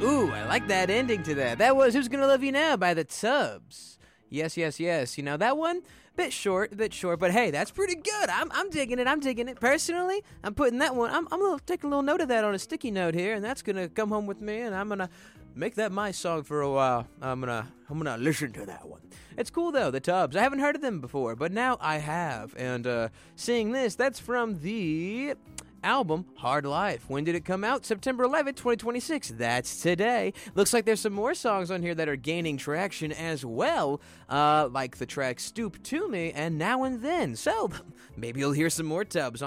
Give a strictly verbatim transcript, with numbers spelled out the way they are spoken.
Ooh, I like that ending to that. That was Who's Gonna Love You Now by the Tubs. Yes, yes, yes. You know, that one, bit short, a bit short, but hey, that's pretty good. I'm I'm digging it. I'm digging it. Personally, I'm putting that one, I'm, I'm gonna take a little note of that on a sticky note here, and that's gonna come home with me, and I'm gonna make that my song for a while. I'm gonna I'm gonna listen to that one. It's cool though, the Tubs. I haven't heard of them before, but now I have. And uh, seeing this, that's from the album Hard Life. When did it come out? September eleventh, twenty twenty-six. That's today. Looks like there's some more songs on here that are gaining traction as well, uh, like the track Stoop to Me and Now and Then. So maybe you'll hear some more Tubs on